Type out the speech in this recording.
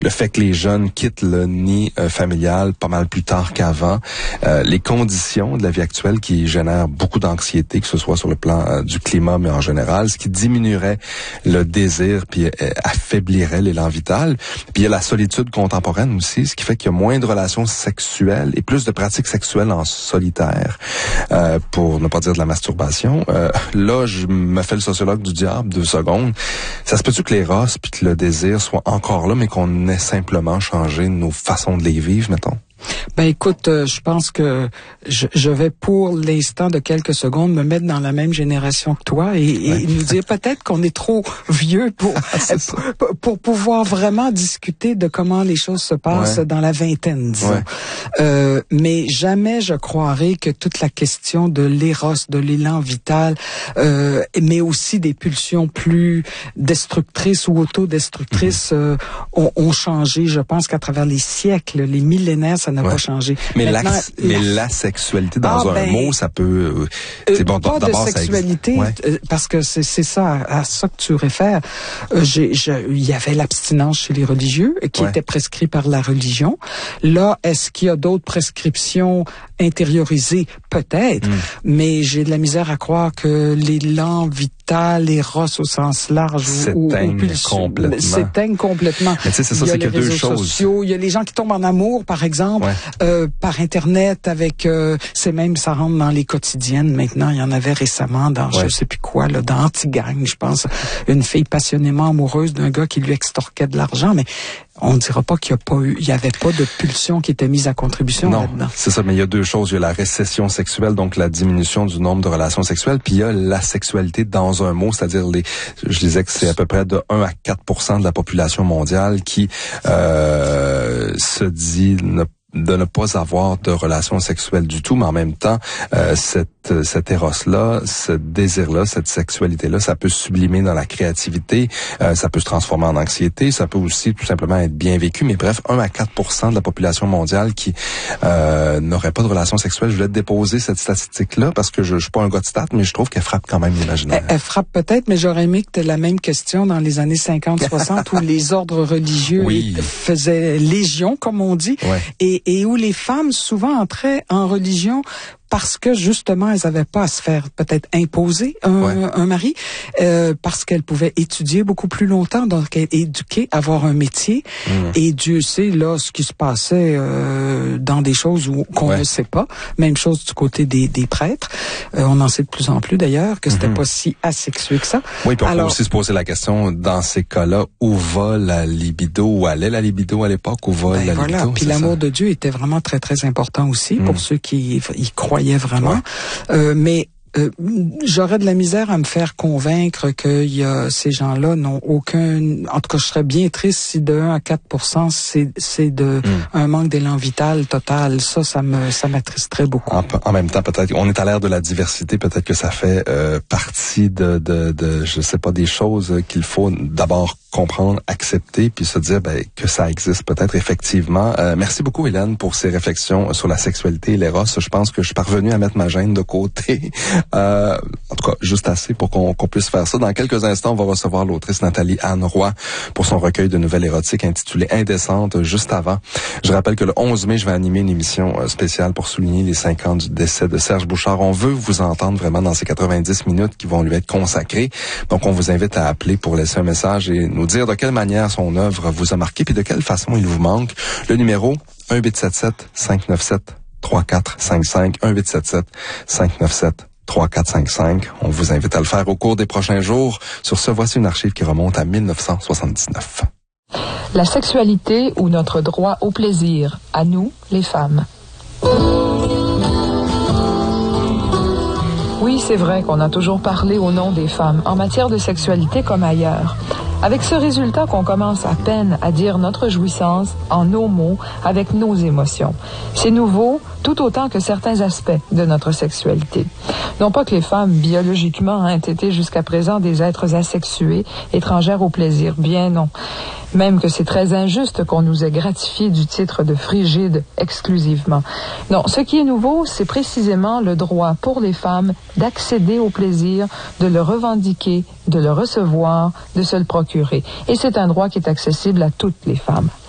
le fait que les jeunes quittent le nid familial pas mal plus tard qu'avant, les conditions de la vie actuelle qui génèrent beaucoup d'anxiété, que ce soit sur le plan du climat, mais en général, ce qui diminuerait le désir puis affaiblirait l'élan vital. Puis il y a la solitude contemporaine aussi, ce qui fait qu'il y a moins de relations sexuelles et plus de pratiques sexuelles en solitaire, pour ne pas dire de la masturbation. Là, je me fais le sociologue du diable 2 secondes. Ça se peut-tu que l'éros puis que le désir soient encore là, mais qu'on ait simplement changé nos façons de les vivre, mettons? Ben écoute, je pense que je vais pour l'instant de quelques secondes me mettre dans la même génération que toi et nous dire peut-être qu'on est trop vieux pour pouvoir vraiment discuter de comment les choses se passent dans la vingtaine, disons. Mais jamais je croirais que toute la question de l'éros, de l'élan vital, mais aussi des pulsions plus destructrices ou autodestructrices ont changé. Je pense qu'à travers les siècles, les millénaires, ça n'a pas changé. Mais la sexualité dans un mot, ça peut... c'est bon, pas d'abord, de sexualité, parce que c'est ça, à ça que tu réfères. Il y avait l'abstinence chez les religieux, qui était prescrit par la religion. Là, est-ce qu'il y a d'autres prescriptions intériorisées? Peut-être, mais j'ai de la misère à croire que l'élan vital, l'éros au sens large s'éteignent complètement. Mais tu sais, c'est ça, c'est qu'il y a deux choses. Sociaux, il y a les gens qui tombent en amour, par exemple, par Internet, avec ça rentre dans les quotidiennes maintenant. Il y en avait récemment dans je sais plus quoi, là, dans Anti-Gang, je pense, une fille passionnément amoureuse d'un gars qui lui extorquait de l'argent, mais on ne dira pas qu'il y avait pas de pulsion qui était mise à contribution là-dedans. C'est ça, mais il y a deux choses. Il y a la récession sexuelle, donc la diminution du nombre de relations sexuelles, puis il y a la sexualité dans un mot, c'est-à-dire je disais que c'est à peu près de 1 à 4% de la population mondiale qui se dit de ne pas avoir de relations sexuelles du tout, mais en même temps, cet éros-là, ce désir-là, cette sexualité-là, ça peut sublimer dans la créativité, ça peut se transformer en anxiété, ça peut aussi tout simplement être bien vécu, mais bref, 1 à 4% de la population mondiale qui n'aurait pas de relations sexuelles. Je voulais te déposer cette statistique-là parce que je suis pas un gars de stats, mais je trouve qu'elle frappe quand même l'imaginaire. Elle frappe peut-être, mais j'aurais aimé que tu aies la même question dans les années 50-60 où les ordres religieux faisaient légion, comme on dit, et où les femmes souvent entraient en religion parce que justement elles avaient pas à se faire peut-être imposer un mari, parce qu'elles pouvaient étudier beaucoup plus longtemps, donc être éduquées, avoir un métier. Et Dieu sait là ce qui se passait dans des choses qu'on ne sait pas. Même chose du côté des prêtres. On en sait de plus en plus d'ailleurs que c'était pas si asexué que ça. Oui, puis on peut aussi se poser la question dans ces cas-là, où va la libido, où allait la libido à l'époque, où va la libido. Puis l'amour de Dieu était vraiment très très important aussi pour ceux qui y croyaient vraiment. Mais j'aurais de la misère à me faire convaincre que ces gens-là n'ont aucun... En tout cas, je serais bien triste si de 1 à 4%, c'est un manque d'élan vital total. Ça m'attristerait beaucoup. En même temps, peut-être, on est à l'ère de la diversité, peut-être que ça fait partie de je sais pas, des choses qu'il faut d'abord comprendre, accepter, puis se dire que ça existe peut-être effectivement. Merci beaucoup, Hélène, pour ces réflexions sur la sexualité et l'éros. Je pense que je suis parvenu à mettre ma gêne de côté. En tout cas, juste assez pour qu'on puisse faire ça. Dans quelques instants, on va recevoir l'autrice Nathalie Anne Roy pour son recueil de nouvelles érotiques intitulé Indécente, juste avant. Je rappelle que le 11 mai, je vais animer une émission spéciale pour souligner les 5 ans du décès de Serge Bouchard. On veut vous entendre vraiment dans ces 90 minutes qui vont lui être consacrées. Donc, on vous invite à appeler pour laisser un message et nous dire de quelle manière son œuvre vous a marqué puis de quelle façon il vous manque. Le numéro 1-877-597-3455, 1-877-597-3455. On vous invite à le faire au cours des prochains jours. Sur ce, voici une archive qui remonte à 1979. La sexualité ou notre droit au plaisir, à nous, les femmes. Oui, c'est vrai qu'on a toujours parlé au nom des femmes, en matière de sexualité comme ailleurs. Avec ce résultat qu'on commence à peine à dire notre jouissance en nos mots, avec nos émotions. C'est nouveau, tout autant que certains aspects de notre sexualité. Non pas que les femmes, biologiquement, aient été jusqu'à présent des êtres asexués, étrangères au plaisir, bien non. Même que c'est très injuste qu'on nous ait gratifié du titre de frigide exclusivement. Non, ce qui est nouveau, c'est précisément le droit pour les femmes d'accéder au plaisir, de le revendiquer, de le recevoir, de se le procurer. Et c'est un droit qui est accessible à toutes les femmes.